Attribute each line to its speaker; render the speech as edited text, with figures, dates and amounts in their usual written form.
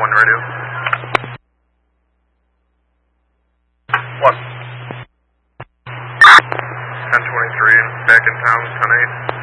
Speaker 1: 1 radio. 1. 1023, back in town, 10-8.